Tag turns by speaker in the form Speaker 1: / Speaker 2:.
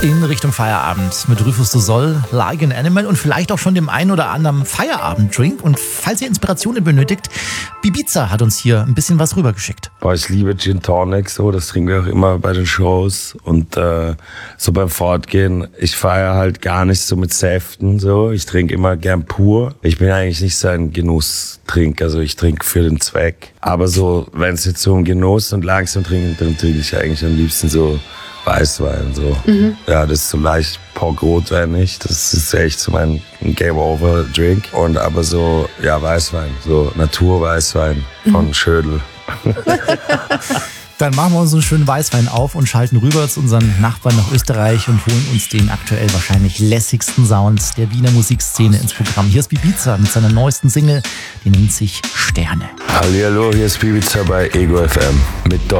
Speaker 1: In Richtung Feierabend mit Rufus du Sol, Like an Animal und vielleicht auch schon dem einen oder anderen Feierabenddrink. Und falls ihr Inspirationen benötigt, Bibiza hat uns hier ein bisschen was rübergeschickt.
Speaker 2: Boah, ich liebe Gin Tonic, so, das trinken wir auch immer bei den Shows und so beim Fortgehen. Ich feiere halt gar nicht so mit Säften, so. Ich trinke immer gern pur. Ich bin eigentlich nicht so ein Genusstrinker, also ich trinke für den Zweck. Aber so, wenn es jetzt so um Genuss und langsam trinken, dann trinke ich eigentlich am liebsten so Weißwein, so. Ja, das ist so leicht Rotwein nicht. Das ist echt so mein Game-Over-Drink. Und aber so, ja, Weißwein, so Naturweißwein von Schödel.
Speaker 1: Dann machen wir uns einen schönen Weißwein auf und schalten rüber zu unseren Nachbarn nach Österreich und holen uns den aktuell wahrscheinlich lässigsten Sound der Wiener Musikszene ins Programm. Hier ist Bibiza mit seiner neuesten Single, die nennt sich Sterne.
Speaker 2: Hallihallo, hier ist Bibiza bei Ego FM mit Don.